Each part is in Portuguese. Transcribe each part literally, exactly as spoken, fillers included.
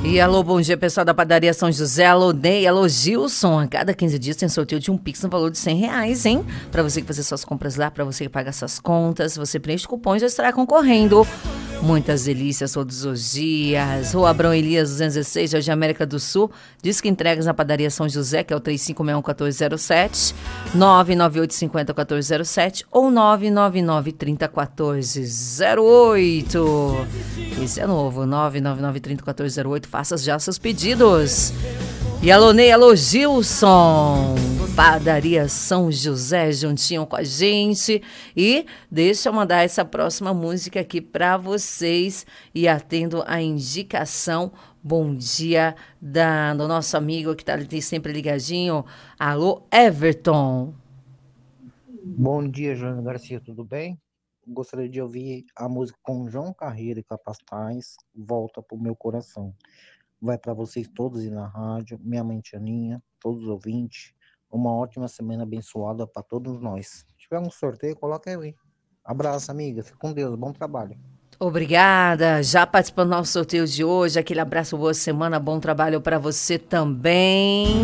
E alô, bom dia, pessoal da padaria São José. Alô, Ney, alô, Gilson. A cada quinze dias tem sorteio de um Pix no valor de cem reais, hein? Pra você que fazer suas compras lá, pra você que paga suas contas, você preenche o cupom e já estará concorrendo. Muitas delícias todos os dias. Rua Abrão Elias duzentos e dezesseis, Jardim América do Sul. Diz que entregas na padaria São José, que é o três cinco seis um, um quatro zero sete, nove nove oito cinco zero, um quatro zero sete ou nove nove nove três zero um quatro zero oito. Esse é novo, nove nove nove três zero um quatro zero oito. Faça já seus pedidos. E alô, Ney, alô, Gilson. Padaria São José, juntinho com a gente. E deixa eu mandar essa próxima música aqui para vocês. E atendo a indicação. Bom dia da, do nosso amigo que está ali sempre ligadinho. Alô, Everton. Bom dia, Joana Garcia, tudo bem? Gostaria de ouvir a música com João Carreiro e Capataz, Volta pro Meu Coração. Vai para vocês todos aí na rádio, minha mãe Tianinha, todos os ouvintes. Uma ótima semana abençoada para todos nós. Se tiver um sorteio, coloca aí. Abraço, amiga. Fica com Deus. Bom trabalho. Obrigada. Já participando do nosso sorteio de hoje. Aquele abraço, boa semana, bom trabalho para você também.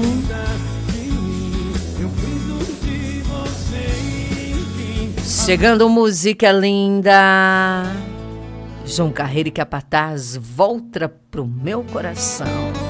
Chegando música linda. João Carreiro e Capataz, volta pro meu coração.